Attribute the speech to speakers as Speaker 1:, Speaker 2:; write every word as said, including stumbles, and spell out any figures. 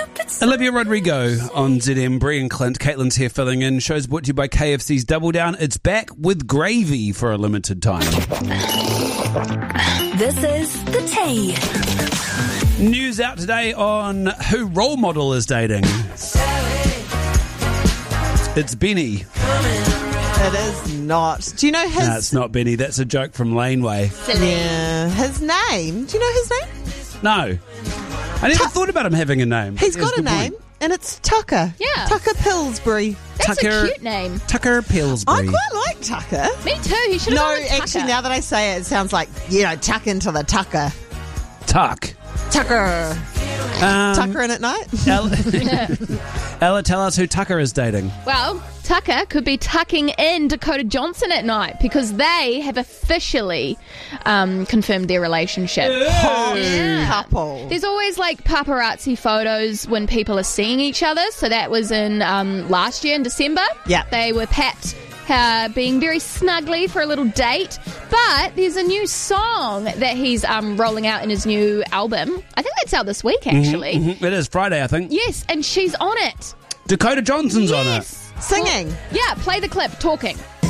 Speaker 1: stupid song.
Speaker 2: Olivia Rodrigo on Z M. Bree and Clint. Caitlin's here filling in. Show's brought to you by K F C's Double Down. It's back with gravy for a limited time.
Speaker 1: This is The Tea.
Speaker 2: News out today on who role model is dating. It's Benny.
Speaker 3: It is not. Do you know his...
Speaker 2: No, it's not Benny. That's a joke from Laneway.
Speaker 3: Yeah, his name. Do you know his name?
Speaker 2: No. I never thought about him having a name.
Speaker 3: He's
Speaker 2: He has
Speaker 3: got a
Speaker 2: good
Speaker 3: name,
Speaker 2: point.
Speaker 3: and it's Tucker.
Speaker 4: Yeah.
Speaker 3: Tucker Pillsbury.
Speaker 4: That's
Speaker 2: Tucker-
Speaker 4: a cute name.
Speaker 2: Tucker Pillsbury.
Speaker 3: I quite like Tucker.
Speaker 4: Me too. He should have
Speaker 3: No,
Speaker 4: gone with Tucker.
Speaker 3: actually, now that I say it, it sounds like, you know, tuck into the Tucker.
Speaker 2: Tuck.
Speaker 3: Tucker.
Speaker 2: Um,
Speaker 3: Tucker in at night.
Speaker 2: Ella, Ella, tell us who Tucker is dating.
Speaker 4: Well, Tucker could be tucking in Dakota Johnson at night because they have officially um, confirmed their relationship.
Speaker 3: Hot
Speaker 4: Yeah.
Speaker 3: couple.
Speaker 4: There's always like paparazzi photos when people are seeing each other. So that was in um, last year in December.
Speaker 3: Yeah.
Speaker 4: They were packed uh, being very snuggly for a little date. But there's a new song that he's um, rolling out in his new album. I think that's out this week, actually.
Speaker 2: Mhm, it is Friday, I think.
Speaker 4: Yes, and she's on it.
Speaker 2: Dakota Johnson's on it.
Speaker 4: Yes.
Speaker 3: Singing.
Speaker 4: Yeah, play the clip, talking.